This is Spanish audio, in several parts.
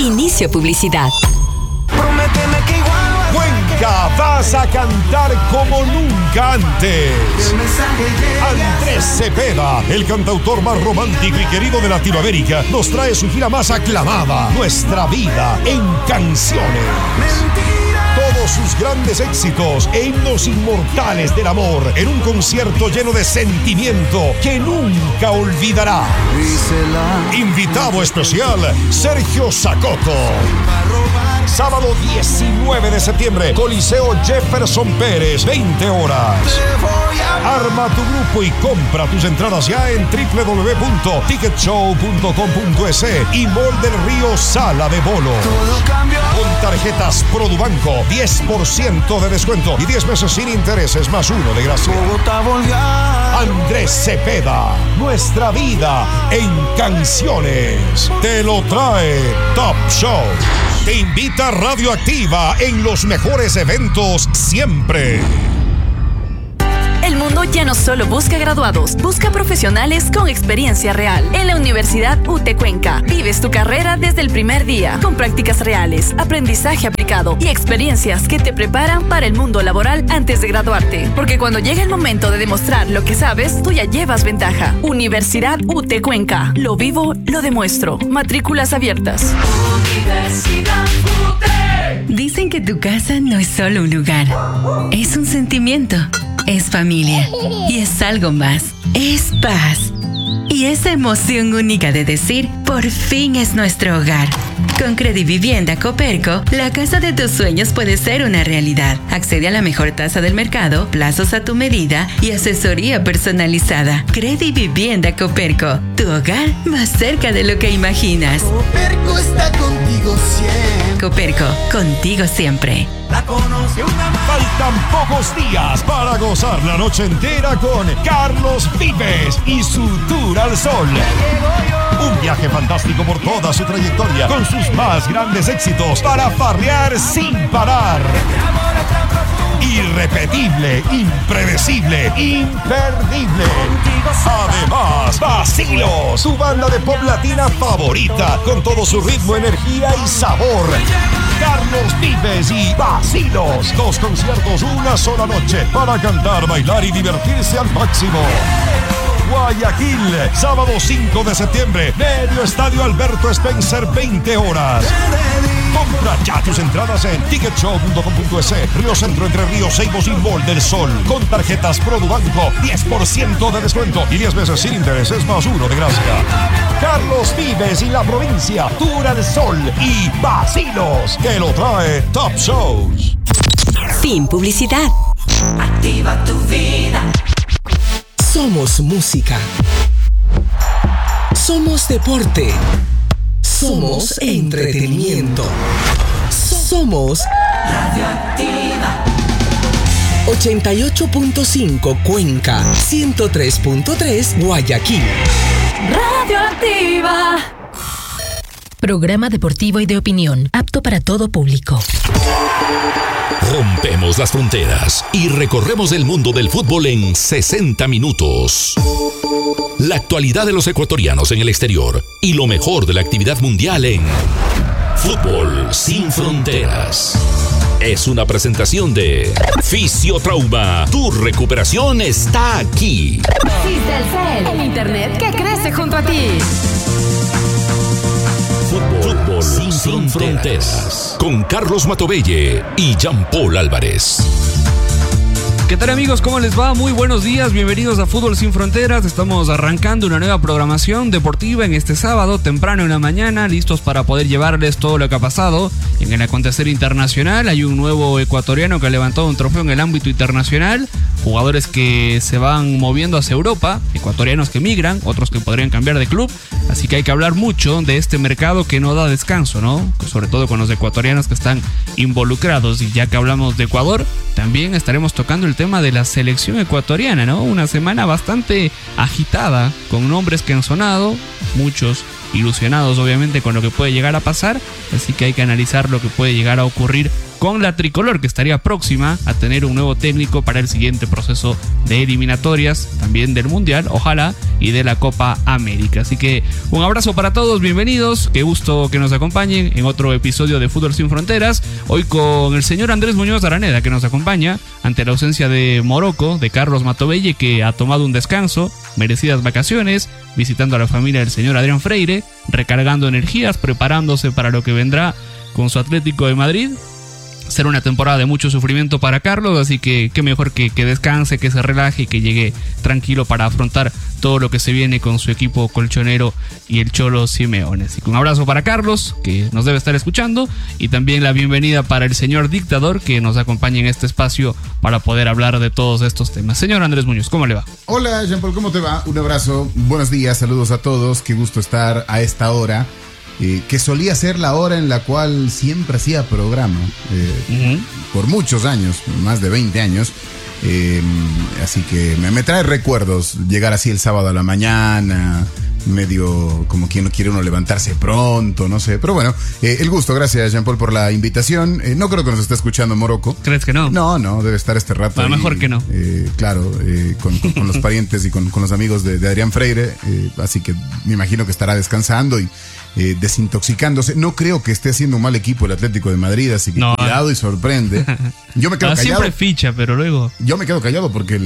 Inicio publicidad. Cuenca, vas a cantar como nunca antes. Andrés Cepeda, el cantautor más romántico y querido de Latinoamérica, nos trae su gira más aclamada, Nuestra Vida en Canciones. Todos sus grandes éxitos e himnos inmortales del amor en un concierto lleno de sentimiento que nunca olvidará. Invitado especial, Sergio Zacoto. Sábado 19 de septiembre, Coliseo Jefferson Pérez, 20 horas. Arma tu grupo y compra tus entradas ya en www.ticketshow.com.es y Mall del Río Sala de Bolo. Con tarjetas Produbanco, 10% de descuento y 10 meses sin intereses más 1 de gracia. Andrés Cepeda, Nuestra Vida en Canciones. Te lo trae Top Show. Te invita Radioactiva en los mejores eventos siempre. El mundo ya no solo busca graduados, busca profesionales con experiencia real. En la Universidad UT Cuenca, vives tu carrera desde el primer día, con prácticas reales, aprendizaje aplicado y experiencias que te preparan para el mundo laboral antes de graduarte. Porque cuando llega el momento de demostrar lo que sabes, tú ya llevas ventaja. Universidad UT Cuenca. Lo vivo, lo demuestro. Matrículas abiertas. Universidad UT. Dicen que tu casa no es solo un lugar, es un sentimiento. Es familia y es algo más. Es paz. Y esa emoción única de decir, por fin es nuestro hogar. Con Credivivienda Coperco, la casa de tus sueños puede ser una realidad. Accede a la mejor tasa del mercado, plazos a tu medida y asesoría personalizada. Credivivienda Coperco, tu hogar más cerca de lo que imaginas. Coperco está contigo siempre. Coperco, contigo siempre. Faltan pocos días para gozar la noche entera con Carlos Vives y su Tour al Sol. Un viaje fantástico por toda su trayectoria, con sus más grandes éxitos para farrear sin parar. Irrepetible, impredecible, imperdible. Además, Vacilos, su banda de pop latina favorita, con todo su ritmo, energía y sabor. Carlos Vives y Vacilos, 2 conciertos, una sola noche, para cantar, bailar y divertirse al máximo. Guayaquil, sábado 5 de septiembre, medio estadio Alberto Spencer, 20 horas. Compra ya tus entradas en ticketshow.com.es. Río Centro, Entre Ríos, Seibos y Mall del Sol. Con tarjetas Produbanco, 10% de descuento y 10 meses sin intereses más 1 de gracia. Carlos Vives y la provincia, Tour al Sol y Vacilos, que lo trae Top Shows. Fin publicidad. Activa tu vida. Somos música. Somos deporte. Somos entretenimiento. Somos Radioactiva. 88.5 Cuenca, 103.3 Guayaquil. Radioactiva. Programa deportivo y de opinión, apto para todo público. Rompemos las fronteras y recorremos el mundo del fútbol en 60 minutos. La actualidad de los ecuatorianos en el exterior y lo mejor de la actividad mundial en Fútbol Sin Fronteras. Es una presentación de Fisiotrauma. Tu recuperación está aquí. Ciselcel, el internet que crece junto a ti. Fútbol sin fronteras. Con Carlos Matovelle y Jean-Paul Álvarez. ¿Qué tal, amigos? ¿Cómo les va? Muy buenos días, bienvenidos a Fútbol Sin Fronteras. Estamos arrancando una nueva programación deportiva en este sábado, temprano en la mañana, listos para poder llevarles todo lo que ha pasado en el acontecer internacional. Hay un nuevo ecuatoriano que ha levantado un trofeo en el ámbito internacional, jugadores que se van moviendo hacia Europa, ecuatorianos que migran, otros que podrían cambiar de club, así que hay que hablar mucho de este mercado que no da descanso, ¿no? Sobre todo con los ecuatorianos que están involucrados. Y ya que hablamos de Ecuador, también estaremos tocando el tema de la selección ecuatoriana, ¿no? Una semana bastante agitada, con nombres que han sonado, muchos ilusionados obviamente con lo que puede llegar a pasar, así que hay que analizar lo que puede llegar a ocurrir con la tricolor, que estaría próxima a tener un nuevo técnico para el siguiente proceso de eliminatorias, también del Mundial, ojalá, y de la Copa América. Así que un abrazo para todos, bienvenidos, qué gusto que nos acompañen en otro episodio de Fútbol Sin Fronteras, hoy con el señor Andrés Muñoz Araneda, que nos acompaña ante la ausencia de Morocco, de Carlos Matovelle, que ha tomado un descanso, merecidas vacaciones, visitando a la familia del señor Adrián Freire, recargando energías, preparándose para lo que vendrá con su Atlético de Madrid. Será una temporada de mucho sufrimiento para Carlos, así que qué mejor que descanse, que se relaje y que llegue tranquilo para afrontar todo lo que se viene con su equipo colchonero y el Cholo Simeone. Así que un abrazo para Carlos, que nos debe estar escuchando, y también la bienvenida para el señor Dictador, que nos acompaña en este espacio para poder hablar de todos estos temas. Señor Andrés Muñoz, ¿cómo le va? Hola, Jean-Paul, ¿cómo te va? Un abrazo, buenos días, saludos a todos, qué gusto estar a esta hora. Que solía ser la hora en la cual siempre hacía programa, por muchos años, más de 20 años, así que me trae recuerdos llegar así el sábado a la mañana, medio como quien no quiere uno levantarse pronto, no sé, pero bueno, el gusto, gracias Jean-Paul por la invitación. No creo que nos esté escuchando Morocco. ¿Crees que no? No, debe estar este rato ahí, mejor que no. Claro, con los parientes y con los amigos de Adrián Freire, así que me imagino que estará descansando y desintoxicándose. No creo que esté haciendo un mal equipo el Atlético de Madrid, así que cuidado y sorprende. Yo me quedo callado. Siempre ficha, pero luego... Yo me quedo callado porque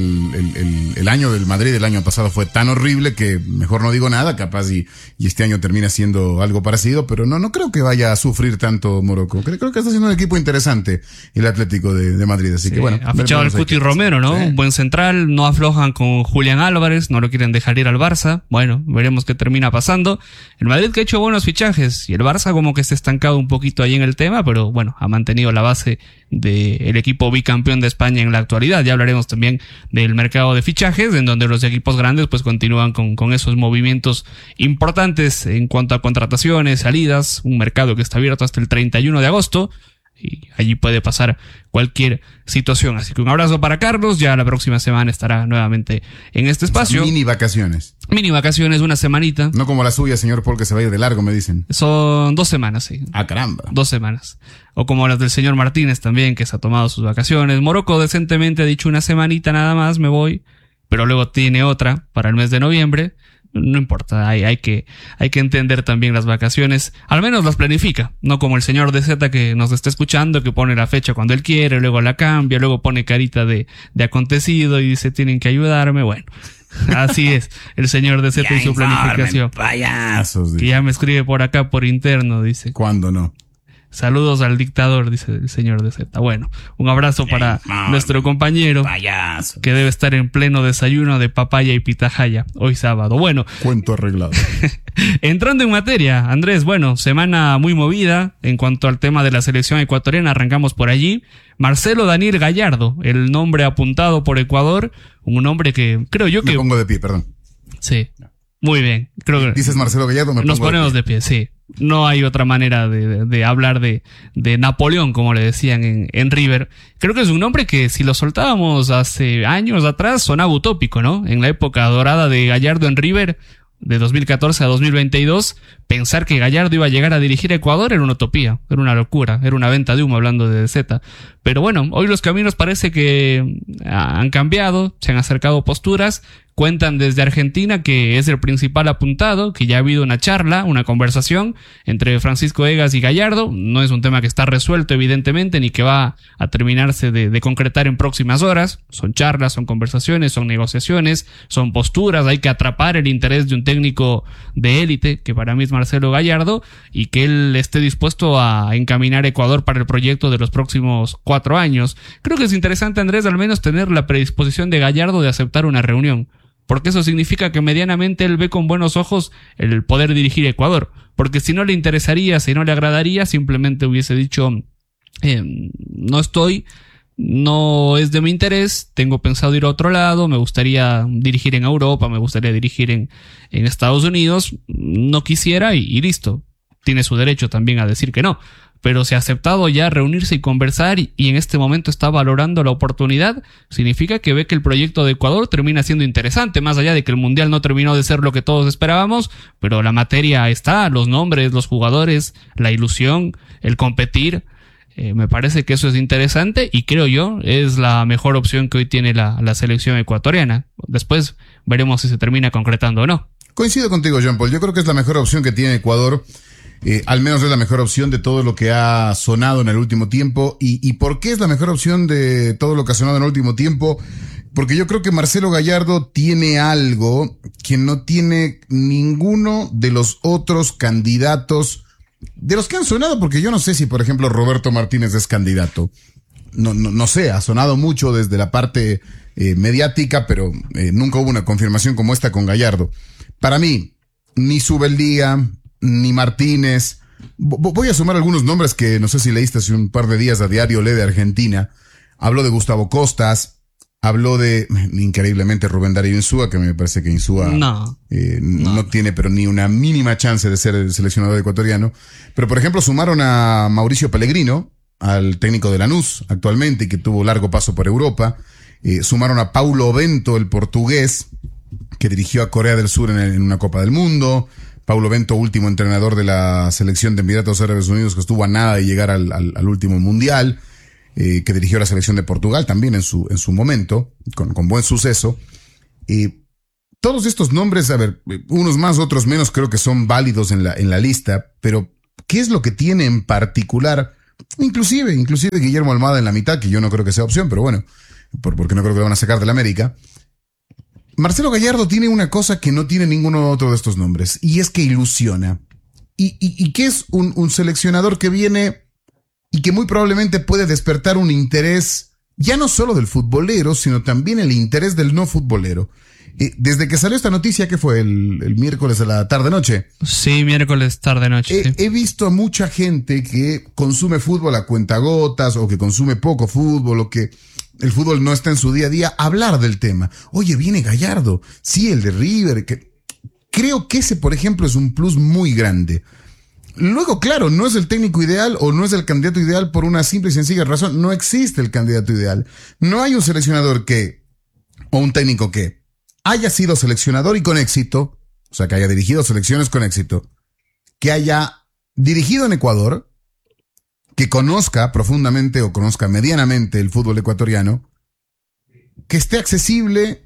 el año del Madrid el año pasado fue tan horrible que mejor no digo nada, capaz y este año termina siendo algo parecido, pero no creo que vaya a sufrir tanto Morocco. Creo que está siendo un equipo interesante el Atlético de Madrid, así que bueno. Ha fichado al Cuti Romero, ¿no? Sí. Un buen central, no aflojan con Julián Álvarez, no lo quieren dejar ir al Barça. Bueno, veremos qué termina pasando. El Madrid que ha hecho buenos fichajes y el Barça como que se ha estancado un poquito ahí en el tema, pero bueno, ha mantenido la base del equipo bicampeón de España en la actualidad. Ya hablaremos también del mercado de fichajes, en donde los equipos grandes pues continúan con esos movimientos importantes en cuanto a contrataciones, salidas, un mercado que está abierto hasta el 31 de agosto. Y allí puede pasar cualquier situación. Así que un abrazo para Carlos. Ya la próxima semana estará nuevamente en este espacio. Mini vacaciones. Mini vacaciones, una semanita. No como la suya, señor Paul, que se va a ir de largo, me dicen. Son 2 semanas, sí. Ah, caramba. 2 semanas. O como las del señor Martínez también, que se ha tomado sus vacaciones. Morocco decentemente ha dicho una semanita nada más, me voy. Pero luego tiene otra para el mes de noviembre. No importa, hay que entender también las vacaciones, al menos las planifica, no como el señor DZ que nos está escuchando, que pone la fecha cuando él quiere, luego la cambia, luego pone carita de acontecido y dice tienen que ayudarme. Bueno, así es el señor DZ y su planificación. Payasos. Que ya me escribe por acá por interno, dice. ¿Cuándo no? Saludos al dictador, dice el señor de Z. Bueno, un abrazo para nuestro compañero, payaso, que debe estar en pleno desayuno de papaya y pitahaya hoy sábado. Bueno, cuento arreglado. Entrando en materia, Andrés, bueno, semana muy movida en cuanto al tema de la selección ecuatoriana. Arrancamos por allí. Marcelo Daniel Gallardo, el nombre apuntado por Ecuador, un nombre que creo yo que... Me pongo de pie, perdón. Sí, muy bien. Creo que dices Marcelo Gallardo, nos ponemos de pie, sí. No hay otra manera de hablar de Napoleón, como le decían en River. Creo que es un nombre que si lo soltábamos hace años atrás sonaba utópico, ¿no? En la época dorada de Gallardo en River, de 2014 a 2022, pensar que Gallardo iba a llegar a dirigir a Ecuador era una utopía, era una locura, era una venta de humo hablando de Z. Pero bueno, hoy los caminos parece que han cambiado, se han acercado posturas. Cuentan desde Argentina que es el principal apuntado, que ya ha habido una charla, una conversación entre Francisco Egas y Gallardo. No es un tema que está resuelto evidentemente, ni que va a terminarse de concretar en próximas horas. Son charlas, son conversaciones, son negociaciones, son posturas. Hay que atrapar el interés de un técnico de élite, que para mí es Marcelo Gallardo, y que él esté dispuesto a encaminar a Ecuador para el proyecto de los próximos 4 años. Creo que es interesante, Andrés, al menos tener la predisposición de Gallardo de aceptar una reunión, porque eso significa que medianamente él ve con buenos ojos el poder dirigir Ecuador, porque si no le interesaría, si no le agradaría, simplemente hubiese dicho no estoy, no es de mi interés, tengo pensado ir a otro lado, me gustaría dirigir en Europa, me gustaría dirigir en Estados Unidos, no quisiera y listo. Tiene su derecho también a decir que no, pero se ha aceptado ya reunirse y conversar y en este momento está valorando la oportunidad. Significa que ve que el proyecto de Ecuador termina siendo interesante, más allá de que el Mundial no terminó de ser lo que todos esperábamos, pero la materia está, los nombres, los jugadores, la ilusión, el competir. Me parece que eso es interesante y creo yo es la mejor opción que hoy tiene la selección ecuatoriana. Después veremos si se termina concretando o no. Coincido contigo, Jean Paul. Yo creo que es la mejor opción que tiene Ecuador. Al menos es la mejor opción de todo lo que ha sonado en el último tiempo. ¿Y por qué es la mejor opción de todo lo que ha sonado en el último tiempo? Porque yo creo que Marcelo Gallardo tiene algo que no tiene ninguno de los otros candidatos de los que han sonado, porque yo no sé si, por ejemplo, Roberto Martínez es candidato. No sé, ha sonado mucho desde la parte mediática, pero nunca hubo una confirmación como esta con Gallardo. Para mí, ni Subeldía, ni Martínez. Voy a sumar algunos nombres que no sé si leíste hace un par de días a Diario Le de Argentina. Habló de Gustavo Costas, habló de, increíblemente, Rubén Darío Insúa, que me parece que Insúa no tiene pero ni una mínima chance de ser el seleccionador ecuatoriano. Pero, por ejemplo, sumaron a Mauricio Pellegrino, al técnico de Lanús actualmente, y que tuvo largo paso por Europa. Sumaron a Paulo Bento, el portugués, que dirigió a Corea del Sur en una Copa del Mundo. Paulo Bento, último entrenador de la selección de Emiratos Árabes Unidos, que estuvo a nada de llegar al último mundial, que dirigió la selección de Portugal también en su momento, con buen suceso. Todos estos nombres, a ver, unos más, otros menos, creo que son válidos en la lista, pero ¿qué es lo que tiene en particular? Inclusive Guillermo Almada en la mitad, que yo no creo que sea opción, pero bueno, porque no creo que lo van a sacar de la América. Marcelo Gallardo tiene una cosa que no tiene ninguno otro de estos nombres, y es que ilusiona. Y que es un seleccionador que viene y que muy probablemente puede despertar un interés, ya no solo del futbolero, sino también el interés del no futbolero. Desde que salió esta noticia, que fue el miércoles a la tarde-noche. Sí, miércoles tarde-noche. Sí. He visto a mucha gente que consume fútbol a cuentagotas, o que consume poco fútbol, o que el fútbol no está en su día a día, hablar del tema. Oye, viene Gallardo. Sí, el de River. Creo que ese, por ejemplo, es un plus muy grande. Luego, claro, no es el técnico ideal o no es el candidato ideal por una simple y sencilla razón. No existe el candidato ideal. No hay un seleccionador o un técnico que haya sido seleccionador y con éxito, o sea, que haya dirigido selecciones con éxito, que haya dirigido en Ecuador, que conozca profundamente o conozca medianamente el fútbol ecuatoriano, que esté accesible.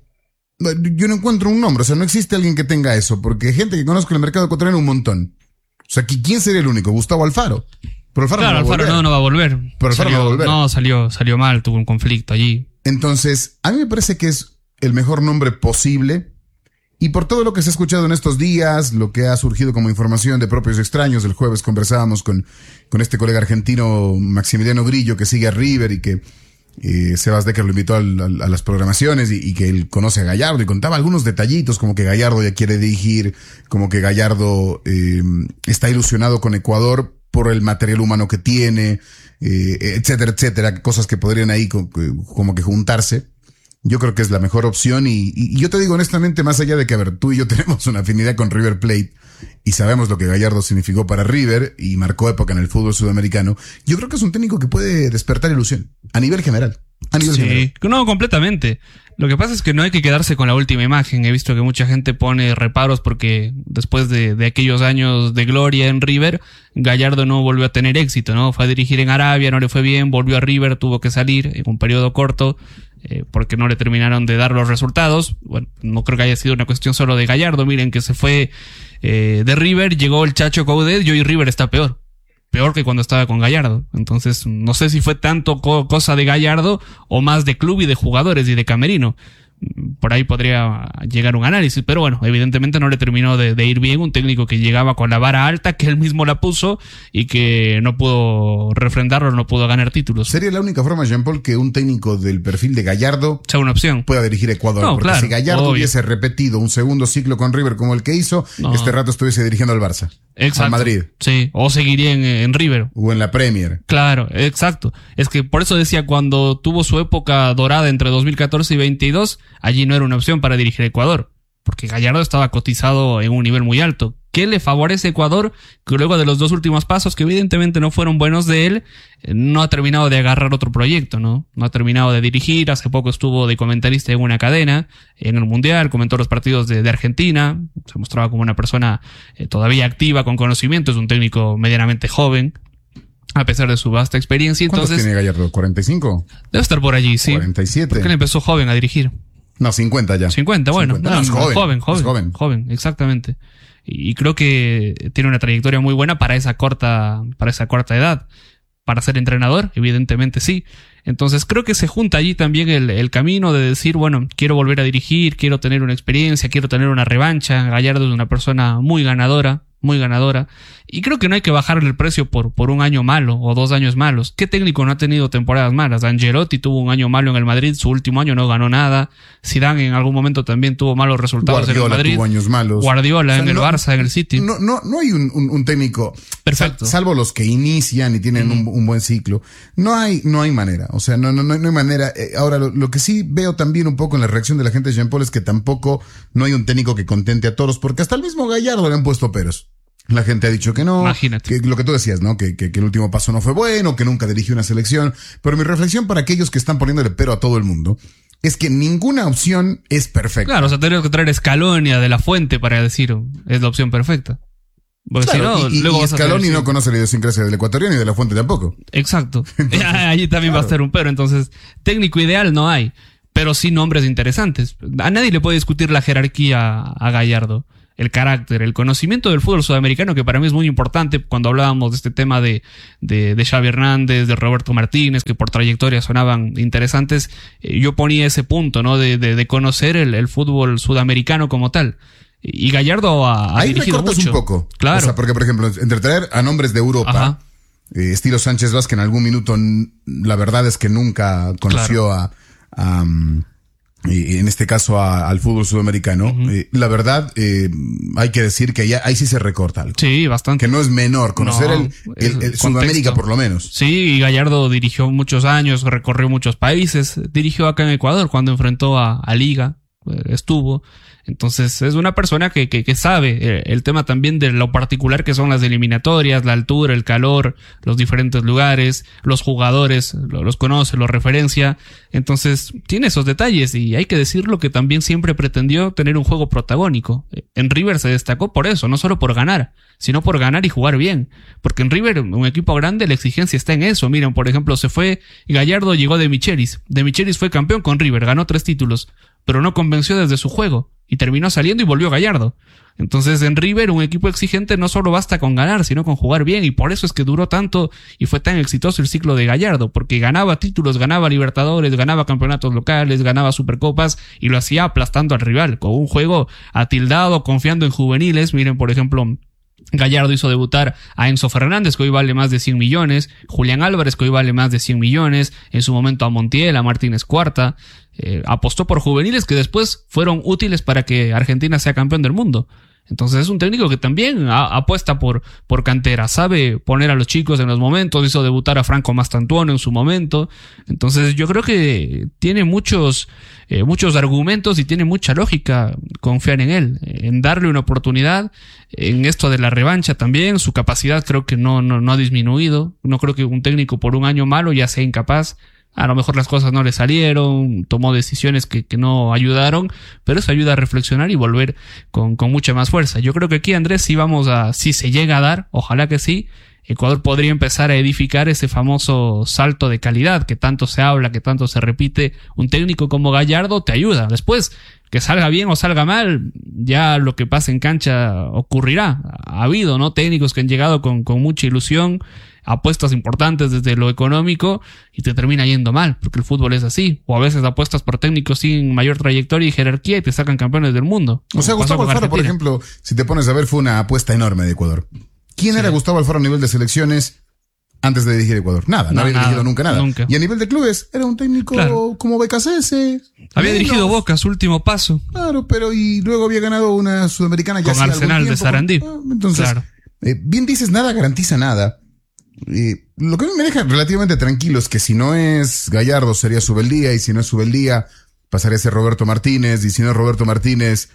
Yo no encuentro un nombre, o sea, no existe alguien que tenga eso, porque gente que conozca el mercado ecuatoriano un montón. O sea, ¿quién sería el único? Gustavo Alfaro. Pero Alfaro claro, no va a Alfaro no va a volver. Pero Alfaro no va a volver. No, salió mal, tuvo un conflicto allí. Entonces, a mí me parece que es el mejor nombre posible. Y por todo lo que se ha escuchado en estos días, lo que ha surgido como información de propios extraños, el jueves conversábamos con este colega argentino, Maximiliano Grillo, que sigue a River y que Sebas Decker lo invitó a las programaciones y que él conoce a Gallardo y contaba algunos detallitos, como que Gallardo ya quiere dirigir, como que Gallardo está ilusionado con Ecuador por el material humano que tiene, etcétera, etcétera, cosas que podrían ahí como que juntarse. Yo creo que es la mejor opción y yo te digo honestamente, más allá de que, a ver, tú y yo tenemos una afinidad con River Plate y sabemos lo que Gallardo significó para River y marcó época en el fútbol sudamericano, yo creo que es un técnico que puede despertar ilusión a nivel general. Sí, no, completamente. Lo que pasa es que no hay que quedarse con la última imagen. He visto que mucha gente pone reparos porque después de aquellos años de gloria en River, Gallardo no volvió a tener éxito, ¿no? Fue a dirigir en Arabia, no le fue bien, volvió a River, tuvo que salir en un periodo corto porque no le terminaron de dar los resultados. Bueno, no creo que haya sido una cuestión solo de Gallardo. Miren que se fue de River, llegó el Chacho Coudet y hoy River está peor que cuando estaba con Gallardo. Entonces, no sé si fue tanto cosa de Gallardo o más de club y de jugadores y de camerino. Por ahí podría llegar un análisis, pero bueno, evidentemente no le terminó de ir bien un técnico que llegaba con la vara alta, que él mismo la puso y que no pudo refrendarlo, no pudo ganar títulos. Sería la única forma, Jean-Paul, que un técnico del perfil de Gallardo sea una opción, pueda dirigir Ecuador. No, porque claro, si Gallardo obvio. hubiese repetido un segundo ciclo con River como el que hizo, este rato estuviese dirigiendo al Barça. Exacto. Al Madrid. Sí, o seguiría en River. O en la Premier. Claro, exacto. Es que por eso decía, cuando tuvo su época dorada entre 2014 y 2022, allí no era una opción para dirigir Ecuador, porque Gallardo estaba cotizado en un nivel muy alto. ¿Qué le favorece a Ecuador? Que luego de los dos últimos pasos, que evidentemente no fueron buenos de él, no ha terminado de agarrar otro proyecto, ¿no? No ha terminado de dirigir. Hace poco estuvo de comentarista en una cadena, en el Mundial, comentó los partidos de Argentina, se mostraba como una persona todavía activa, con conocimiento, es un técnico medianamente joven. a pesar de su vasta experiencia. ¿Cuántos Entonces, tiene Gallardo? ¿45? Debe estar por allí, sí. 47. Porque él empezó joven a dirigir. No, 50 ya. 50, bueno. 50. No, es joven. Joven, exactamente. Y creo que tiene una trayectoria muy buena para esa corta edad. Para ser entrenador, evidentemente sí. Entonces creo que se junta allí también el camino de decir, bueno, quiero volver a dirigir, quiero tener una experiencia, quiero tener una revancha. Gallardo es una persona muy ganadora. Y creo que no hay que bajarle el precio por un año malo o 2 años malos. ¿Qué técnico no ha tenido temporadas malas? Ancelotti tuvo un año malo en el Madrid, su último año no ganó nada. Zidane en algún momento también tuvo malos resultados en el Madrid. Tuvo años malos. Guardiola en el Barça, en el City. No hay un técnico perfecto. Salvo los que inician y tienen un buen ciclo. No hay manera. O sea, no hay manera. Ahora, lo que sí veo también un poco en la reacción de la gente de Jean Paul es que tampoco no hay un técnico que contente a todos, porque hasta el mismo Gallardo le han puesto peros. La gente ha dicho que no. Imagínate. Que lo que tú decías, ¿no? Que el último paso no fue bueno, que nunca dirigió una selección. Pero mi reflexión para aquellos que están poniéndole pero a todo el mundo es que ninguna opción es perfecta. Claro, o sea, tenemos que traer Scaloni a De La Fuente para decir es la opción perfecta. Porque claro, si no, luego y Scaloni no conoce la idiosincrasia del ecuatoriano y De La Fuente tampoco. Exacto. Entonces, allí también va a ser un pero. Entonces, técnico ideal no hay, pero sí nombres interesantes. A nadie le puede discutir la jerarquía a Gallardo. El carácter, el conocimiento del fútbol sudamericano, que para mí es muy importante cuando hablábamos de este tema de Xavi Hernández, de Roberto Martínez, que por trayectoria sonaban interesantes. Yo ponía ese punto, ¿no? De conocer el fútbol sudamericano como tal. Y Gallardo ha ahí dirigido recortas mucho. Un poco. Claro. O sea, porque, por ejemplo, entre traer a nombres de Europa, estilo Sánchez Vázquez, en algún minuto, la verdad es que nunca conoció y en este caso al fútbol sudamericano. La verdad, hay que decir que ahí sí se recorta algo. Sí, bastante. Que no es menor conocer el Sudamérica por lo menos. Sí, y Gallardo dirigió muchos años, recorrió muchos países, dirigió acá en Ecuador cuando enfrentó a Liga, estuvo. Entonces es una persona que sabe el tema también de lo particular que son las eliminatorias, la altura, el calor, los diferentes lugares, los jugadores, los conoce, los referencia. Entonces tiene esos detalles y hay que decirlo que también siempre pretendió tener un juego protagónico. En River se destacó por eso, no solo por ganar, sino por ganar y jugar bien. Porque en River, un equipo grande, la exigencia está en eso. Miren, por ejemplo, se fue Gallardo, llegó De Michelis. De Michelis fue campeón con River, ganó 3 títulos, pero no convenció desde su juego. Y terminó saliendo y volvió Gallardo. Entonces en River un equipo exigente no solo basta con ganar, sino con jugar bien. Y por eso es que duró tanto y fue tan exitoso el ciclo de Gallardo. Porque ganaba títulos, ganaba Libertadores, ganaba campeonatos locales, ganaba Supercopas y lo hacía aplastando al rival. Con un juego atildado, confiando en juveniles. Miren, por ejemplo, Gallardo hizo debutar a Enzo Fernández, que hoy vale más de 100 millones. Julián Álvarez, que hoy vale más de 100 millones. En su momento a Montiel, a Martínez Cuarta. Apostó por juveniles que después fueron útiles para que Argentina sea campeón del mundo. Entonces es un técnico que también apuesta por cantera, sabe poner a los chicos en los momentos, hizo debutar a Franco Mastantuono en su momento. Entonces yo creo que tiene muchos argumentos y tiene mucha lógica confiar en él, en darle una oportunidad, en esto de la revancha también. Su capacidad creo que no ha disminuido. No creo que un técnico por un año malo ya sea incapaz. A lo mejor las cosas no le salieron, tomó decisiones que no ayudaron, pero eso ayuda a reflexionar y volver con mucha más fuerza. Yo creo que aquí, Andrés, si se llega a dar, ojalá que sí, Ecuador podría empezar a edificar ese famoso salto de calidad que tanto se habla, que tanto se repite. Un técnico como Gallardo te ayuda. Después, que salga bien o salga mal, ya lo que pasa en cancha ocurrirá. Ha habido, ¿no?, técnicos que han llegado con mucha ilusión, apuestas importantes desde lo económico y te termina yendo mal, porque el fútbol es así. O a veces apuestas por técnicos sin mayor trayectoria y jerarquía y te sacan campeones del mundo. O sea, Gustavo Alfaro, por ejemplo, si te pones a ver, fue una apuesta enorme de Ecuador. ¿Quién era Gustavo Alfaro a nivel de selecciones antes de dirigir Ecuador? Nada, no había dirigido nunca nada. Nunca. Y a nivel de clubes, era un técnico como Becasese. Había dirigido Boca, su último paso. Claro, pero y luego había ganado una sudamericana ya con Arsenal de Sarandí. Entonces, claro. Bien dices, nada garantiza nada. Lo que a mí me deja relativamente tranquilo es que si no es Gallardo sería Subeldía, y si no es Subeldía pasaría a ser Roberto Martínez, y si no es Roberto Martínez,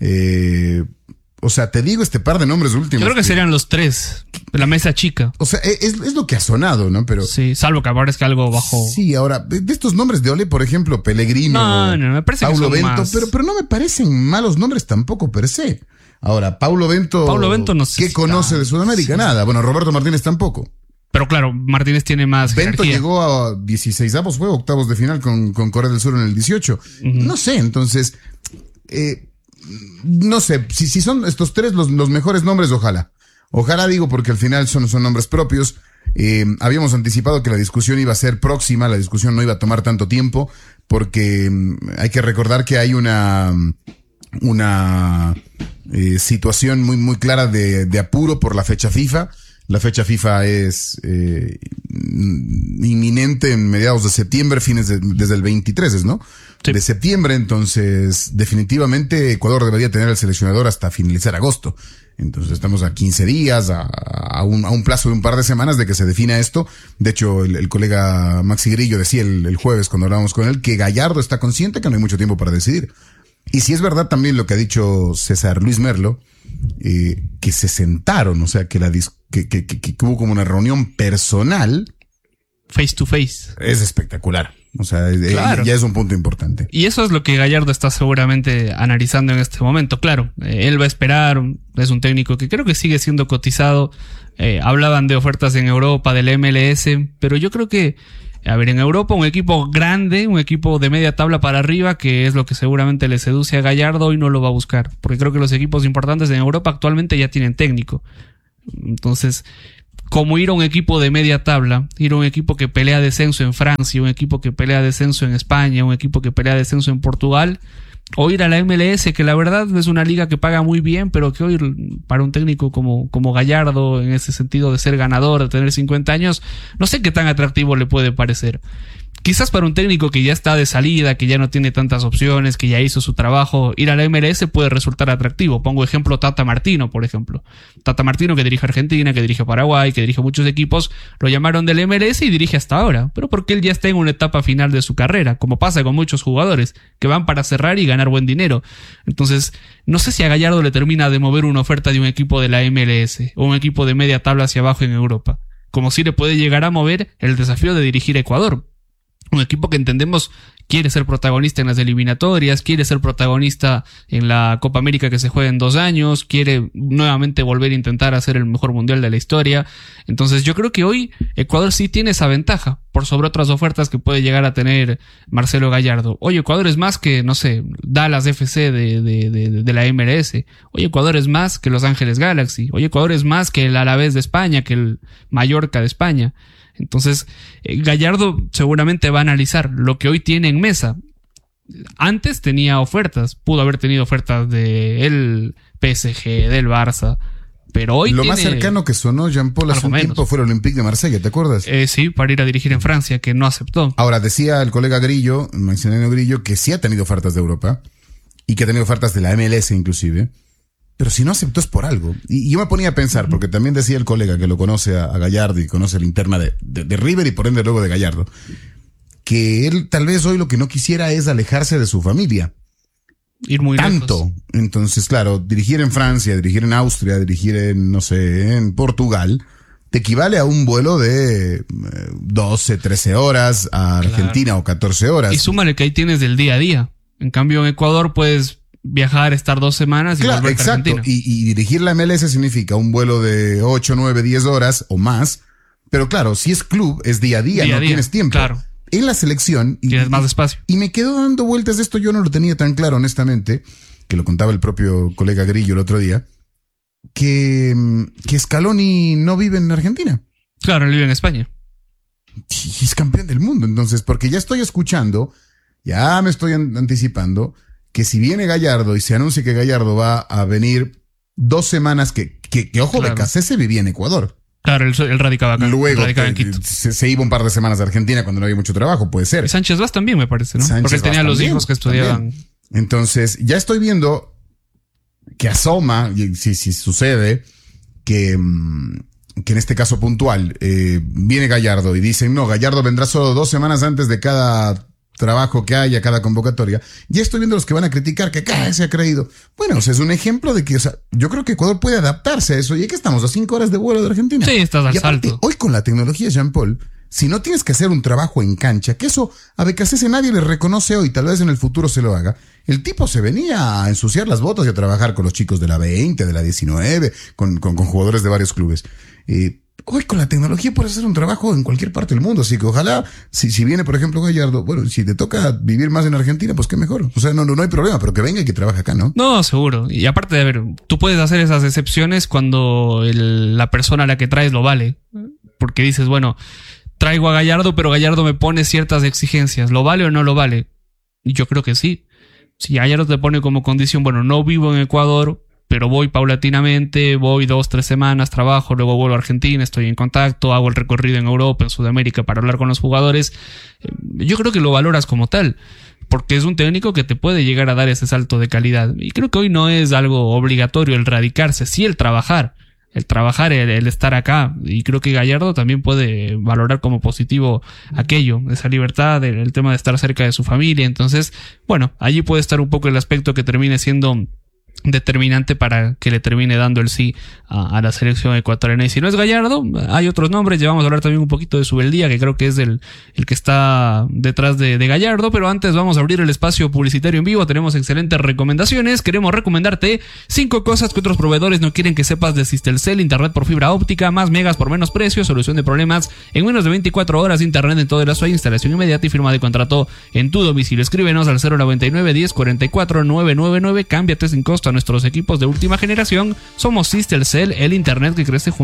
o sea, te digo este par de nombres últimos. Yo creo que serían los 3, la mesa chica. O sea, es lo que ha sonado, ¿no? Pero sí, salvo que aparezca algo bajo. Sí, ahora, de estos nombres de Ole, por ejemplo, Pellegrino, me parece Paulo que son Bento, más. pero no me parecen malos nombres tampoco per se. Ahora, Paulo Bento no sé ¿qué conoce de Sudamérica? Sí. Nada. Bueno, Roberto Martínez tampoco. Pero claro, Martínez tiene más Bento jerarquía. llegó a 16avos, fue octavos de final con Corea del Sur en el 18. No sé, entonces, no sé, si son estos tres los mejores nombres, ojalá. Ojalá, digo, porque al final son nombres propios. Habíamos anticipado que la discusión iba a ser próxima, la discusión no iba a tomar tanto tiempo, porque hay que recordar que hay una situación muy, muy clara de apuro por la fecha FIFA. La fecha FIFA es inminente en mediados de septiembre, desde el 23, ¿no? Sí. De septiembre, entonces definitivamente Ecuador debería tener el seleccionador hasta finalizar agosto. Entonces estamos a 15 días, a un plazo de un par de semanas de que se defina esto. De hecho, el colega Maxi Grillo decía el jueves cuando hablábamos con él que Gallardo está consciente que no hay mucho tiempo para decidir. Y si es verdad también lo que ha dicho César Luis Merlo, que se sentaron, o sea, que hubo como una reunión personal. Face to face. Es espectacular. O sea, claro. Ya es un punto importante. Y eso es lo que Gallardo está seguramente analizando en este momento. Claro, él va a esperar, es un técnico que creo que sigue siendo cotizado. Hablaban de ofertas en Europa, del MLS, pero yo creo que, a ver, en Europa un equipo grande, un equipo de media tabla para arriba, que es lo que seguramente le seduce a Gallardo, hoy no lo va a buscar. Porque creo que los equipos importantes en Europa actualmente ya tienen técnico. Entonces, como ir a un equipo de media tabla, ir a un equipo que pelea descenso en Francia, un equipo que pelea descenso en España, un equipo que pelea descenso en Portugal, o ir a la MLS, que la verdad es una liga que paga muy bien, pero que hoy para un técnico como Gallardo, en ese sentido de ser ganador, de tener 50 años, no sé qué tan atractivo le puede parecer. Quizás para un técnico que ya está de salida, que ya no tiene tantas opciones, que ya hizo su trabajo, ir a la MLS puede resultar atractivo. Pongo ejemplo Tata Martino, por ejemplo. Tata Martino, que dirige Argentina, que dirige Paraguay, que dirige muchos equipos, lo llamaron del MLS y dirige hasta ahora. Pero porque él ya está en una etapa final de su carrera, como pasa con muchos jugadores, que van para cerrar y ganar buen dinero. Entonces, no sé si a Gallardo le termina de mover una oferta de un equipo de la MLS, o un equipo de media tabla hacia abajo en Europa. Como si le puede llegar a mover el desafío de dirigir a Ecuador. Un equipo que entendemos quiere ser protagonista en las eliminatorias, quiere ser protagonista en la Copa América que se juega en 2 años, quiere nuevamente volver a intentar hacer el mejor mundial de la historia. Entonces yo creo que hoy Ecuador sí tiene esa ventaja por sobre otras ofertas que puede llegar a tener Marcelo Gallardo. Hoy Ecuador es más que, no sé, Dallas FC de la MLS. Hoy Ecuador es más que Los Ángeles Galaxy. Hoy Ecuador es más que el Alavés de España, que el Mallorca de España. Entonces, Gallardo seguramente va a analizar lo que hoy tiene en mesa. Antes tenía ofertas, pudo haber tenido ofertas del PSG, del Barça, pero hoy lo más cercano que sonó Jean-Paul hace un tiempo fue el Olympique de Marsella, ¿te acuerdas? Sí, para ir a dirigir en Francia, que no aceptó. Ahora, decía el colega Grillo, Maximiliano Grillo, que sí ha tenido ofertas de Europa y que ha tenido ofertas de la MLS inclusive. Pero si no aceptó es por algo. Y yo me ponía a pensar, porque también decía el colega que lo conoce a Gallardo y conoce la interna de River y por ende luego de Gallardo, que él tal vez hoy lo que no quisiera es alejarse de su familia. Ir muy tanto. lejos. Entonces, claro, dirigir en Francia, dirigir en Austria, dirigir en, no sé, en Portugal, te equivale a un vuelo de 12, 13 horas a Argentina, claro, o 14 horas. Y súmale que ahí tienes del día a día. En cambio, en Ecuador puedes viajar, estar 2 semanas y claro, volver a Argentina. Y dirigir la MLS significa un vuelo de 8, 9, 10 horas o más. Pero claro, si es club, es día a día, no tienes tiempo. Claro. En la selección... Tienes más espacio. Y me quedo dando vueltas de esto, yo no lo tenía tan claro, honestamente, que lo contaba el propio colega Grillo el otro día, que Scaloni no vive en Argentina. Claro, él vive en España. Y es campeón del mundo, entonces, porque ya estoy escuchando, ya me estoy anticipando, que si viene Gallardo y se anuncia que Gallardo va a venir 2 semanas, que ojo, claro, Becasese vivía en Ecuador. Claro, él radicaba acá. Luego radicaba en Quito. Se iba un par de semanas de Argentina cuando no había mucho trabajo, puede ser. Y Sánchez Vaz también, me parece, ¿no? Sánchez porque él tenía Vaz los también, hijos que estudiaban. También. Entonces, ya estoy viendo que asoma, si sucede, que en este caso puntual, viene Gallardo y dicen, no, Gallardo vendrá solo 2 semanas antes de cada trabajo que haya, cada convocatoria. Ya estoy viendo los que van a criticar que acá se ha creído. Bueno, o sea, es un ejemplo de que, o sea, yo creo que Ecuador puede adaptarse a eso. Y aquí estamos a 5 horas de vuelo de Argentina. Sí, estás al y aparte, salto. Hoy con la tecnología, Jean-Paul, si no tienes que hacer un trabajo en cancha, que eso a Becasese nadie le reconoce hoy, tal vez en el futuro se lo haga. El tipo se venía a ensuciar las botas y a trabajar con los chicos de la 20, de la 19, con jugadores de varios clubes. hoy con la tecnología puedes hacer un trabajo en cualquier parte del mundo, así que ojalá, si viene por ejemplo Gallardo, bueno, si te toca vivir más en Argentina, pues qué mejor. O sea, no hay problema, pero que venga y que trabaje acá, ¿no? No, seguro. Y aparte de ver, tú puedes hacer esas excepciones cuando la persona a la que traes lo vale. Porque dices, bueno, traigo a Gallardo, pero Gallardo me pone ciertas exigencias. ¿Lo vale o no lo vale? Y yo creo que sí. Si Gallardo te pone como condición, bueno, no vivo en Ecuador, pero voy paulatinamente, voy 2-3 semanas, trabajo, luego vuelvo a Argentina, estoy en contacto, hago el recorrido en Europa, en Sudamérica para hablar con los jugadores. Yo creo que lo valoras como tal, porque es un técnico que te puede llegar a dar ese salto de calidad. Y creo que hoy no es algo obligatorio el radicarse, sí el trabajar, el estar acá. Y creo que Gallardo también puede valorar como positivo aquello, esa libertad, el tema de estar cerca de su familia. Entonces, bueno, allí puede estar un poco el aspecto que termine siendo determinante para que le termine dando el sí a la selección ecuatoriana. Y si no es Gallardo, hay otros nombres. Ya vamos a hablar también un poquito de Subeldía, que creo que es el que está detrás de Gallardo, pero antes vamos a abrir el espacio publicitario en vivo. Tenemos excelentes recomendaciones. Queremos recomendarte 5 cosas que otros proveedores no quieren que sepas de Sistelcel: internet por fibra óptica, más megas por menos precio, solución de problemas en menos de 24 horas, internet en todo el ASUA, instalación inmediata y firma de contrato en tu domicilio. Escríbenos al 099 10 44 999. Cámbiate sin costo a nuestros equipos de última generación. Somos Sistelcel, el internet que crece junto